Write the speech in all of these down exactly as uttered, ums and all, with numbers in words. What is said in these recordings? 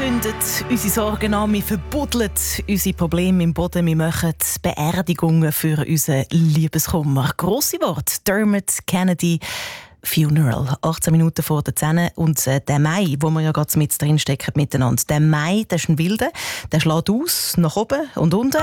zündet unsere Sorgen an, wir verbuddeln unsere Probleme im Boden, wir machen Beerdigungen für unseren Liebeskummer. Grosse Worte, Dermot Kennedy Funeral, achtzehn Minuten vor der zehn. Und äh, der Mai, wo wir ja gerade mit drin stecken miteinander, der Mai, der ist ein wilder, der schlägt aus, nach oben und unten.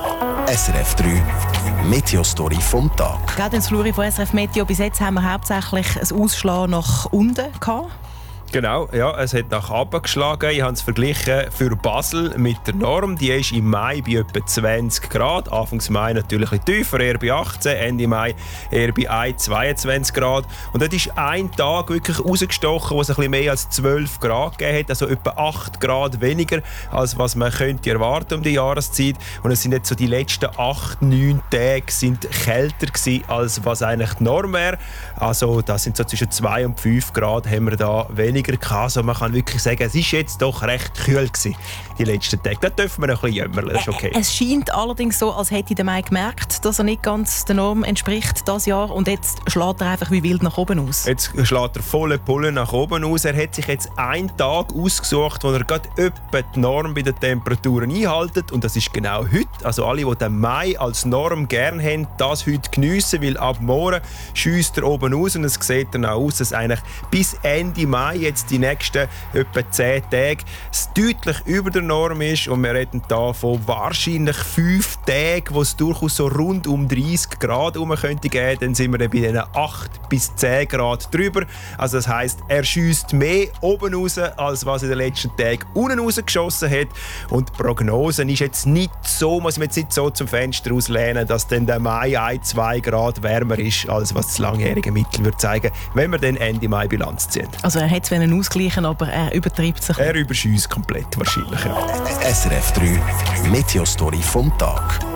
S R F drei Meteo-Story vom Tag. Gerade ins Fluri von S R F Meteo, bis jetzt haben wir hauptsächlich ein Ausschlagen nach unten gehabt. Genau, ja, es hat nach oben geschlagen. Ich habe es verglichen für Basel mit der Norm. Die ist im Mai bei etwa zwanzig Grad. Anfangs Mai natürlich ein bisschen tiefer, eher bei achtzehn. Ende Mai eher bei zweiundzwanzig Grad. Und dort ist ein Tag wirklich rausgestochen, wo es ein bisschen mehr als zwölf Grad gegeben hat. Also etwa acht Grad weniger, als was man könnte erwarten um die Jahreszeit. Und es sind jetzt so die letzten acht, neun Tage sind kälter gewesen, als was eigentlich die Norm wäre. Also das sind so zwischen zwei und fünf Grad haben wir da weniger. Also man kann wirklich sagen, es war jetzt doch recht kühl gewesen, die letzten Tage. Da dürfen wir ein bisschen jämmerle, das ist okay. Es scheint allerdings so, als hätte der Mai gemerkt, dass er nicht ganz der Norm entspricht dieses Jahr. Und jetzt schlägt er einfach wie wild nach oben aus. Jetzt schlägt er volle Pulle nach oben aus. Er hat sich jetzt einen Tag ausgesucht, wo er gerade etwa die Norm bei den Temperaturen einhält. Und das ist genau heute. Also alle, die den Mai als Norm gerne haben, das heute geniessen, weil ab morgen schiesst er oben aus. Und es sieht dann auch aus, dass eigentlich bis Ende Mai jetzt die nächsten etwa zehn Tage es deutlich über der Norm ist. Und wir reden hier von wahrscheinlich fünf Tagen, wo es durchaus so rund um dreißig Grad herum könnte geben. Dann sind wir dann bei diesen acht bis zehn Grad drüber. Also das heisst, er schiesst mehr oben raus, als was in den letzten Tagen unten rausgeschossen hat. Und die Prognose ist jetzt nicht so, muss man jetzt nicht so zum Fenster auslehnen, dass dann der Mai ein, zwei Grad wärmer ist, als was das langjährige Mittel würde zeigen, wenn wir dann Ende Mai Bilanz ziehen. Also er hat es ausgleichen, aber er übertreibt sich. Er überschießt komplett wahrscheinlich. Ja. S R F drei Meteo-Story vom Tag.